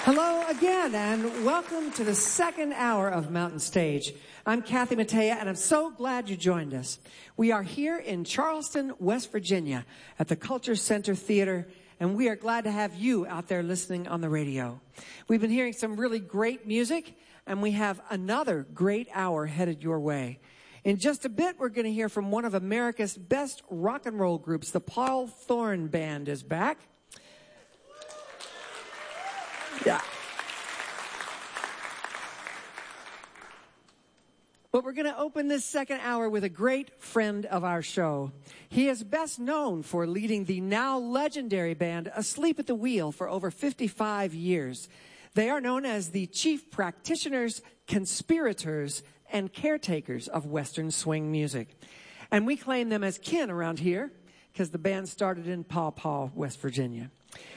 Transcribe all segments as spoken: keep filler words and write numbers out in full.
Hello again, and welcome to the second hour of Mountain Stage. I'm Kathy Mattea, and I'm so glad you joined us. We are here in Charleston, West Virginia, at the Culture Center Theater, and we are glad to have you out there listening on the radio. We've been hearing some really great music, and we have another great hour headed your way. In just a bit, we're going to hear from one of America's best rock and roll groups. The Paul Thorn Band is back. Yeah. But we're going to open this second hour with a great friend of our show. He is best known for leading the now legendary band Asleep at the Wheel for over fifty-five years. They are known as the chief practitioners, conspirators, and caretakers of Western swing music. And we claim them as kin around here because the band started in Paw Paw, West Virginia.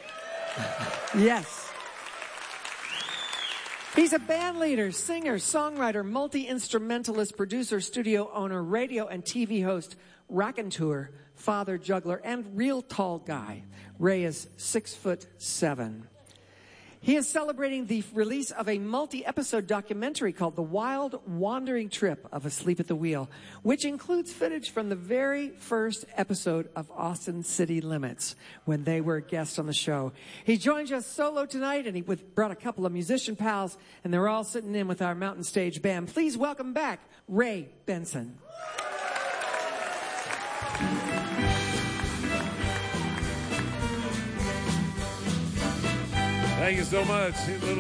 Yes. He's a band leader, singer, songwriter, multi-instrumentalist, producer, studio owner, radio and T V host, raconteur, father, juggler, and real tall guy. Ray is six foot seven. He is celebrating the release of a multi-episode documentary called The Wild Wandering Trip of Asleep at the Wheel, which includes footage from the very first episode of Austin City Limits when they were guests on the show. He joins us solo tonight, and he brought a couple of musician pals, and they're all sitting in with our Mountain Stage band. Please welcome back Ray Benson. Thank you so much.